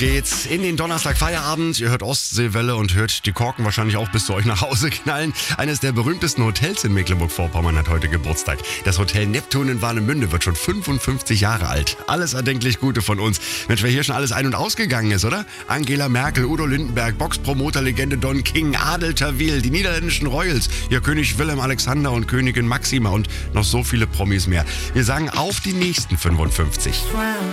geht's in den Donnerstag-Feierabend. Ihr hört Ostseewelle und hört die Korken wahrscheinlich auch bis zu euch nach Hause knallen. Eines der berühmtesten Hotels in Mecklenburg-Vorpommern hat heute Geburtstag. Das Hotel Neptun in Warnemünde wird schon 55 Jahre alt. Alles erdenklich Gute von uns. Mensch, wer hier schon alles ein- und ausgegangen ist, oder? Angela Merkel, Udo Lindenberg, Boxpromoter-Legende Don King, Adel Tawil, die niederländischen Royals, ihr König Willem Alexander und Königin Maxima und noch so viele Promis mehr. Wir sagen auf die nächsten 55.